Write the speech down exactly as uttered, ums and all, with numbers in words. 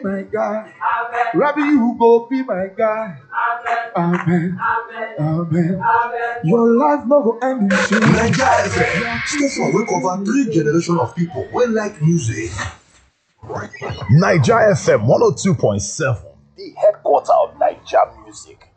my guy. Rabbi, you go be my guy. Amen. Amen. Your life no go end in shame. Naija F M, station wey cover three generations of people wey like music. Naija F M one oh two point seven, the headquarter of Naija music.